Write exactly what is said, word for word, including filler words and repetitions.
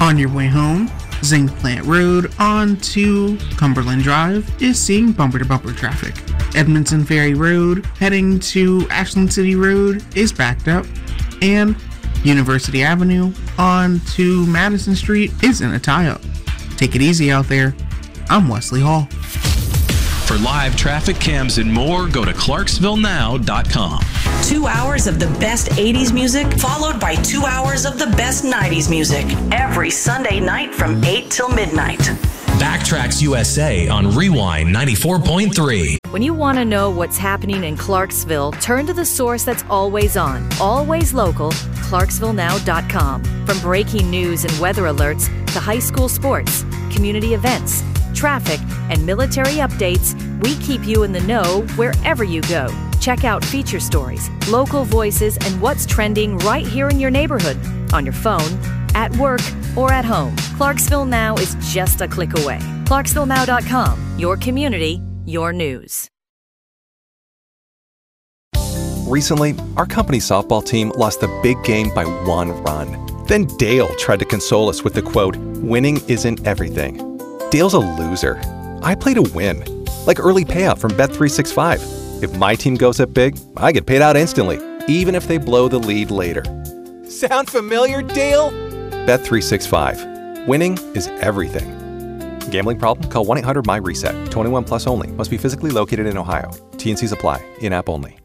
On your way home, Zinc Plant Road onto Cumberland Drive is seeing bumper-to-bumper traffic. Edmondson Ferry Road heading to Ashland City Road is backed up, and University Avenue onto Madison Street is in a tie-up. Take it easy out there. I'm Wesley Hall. For live traffic cams and more, go to clarksville now dot com. Two hours of the best eighties music, followed by two hours of the best nineties music. Every Sunday night from eight till midnight. Backtracks U S A on Rewind ninety-four point three. When you want to know what's happening in Clarksville, turn to the source that's always on, always local, clarksville now dot com. From breaking news and weather alerts to high school sports, community events, traffic, and military updates, we keep you in the know wherever you go. Check out feature stories, local voices, and what's trending right here in your neighborhood, on your phone, at work, or at home. Clarksville Now is just a click away. clarksville now dot com, your community, your news. Recently, our company softball team lost the big game by one run. Then Dale tried to console us with the quote, "Winning isn't everything." Dale's a loser. I play to win, like early payout from Bet three sixty-five. If my team goes up big, I get paid out instantly, even if they blow the lead later. Sound familiar, Dale? Bet three sixty-five. Winning is everything. Gambling problem? Call one eight hundred M Y RESET. twenty-one plus only. Must be physically located in Ohio. T and Cs apply. In-app only.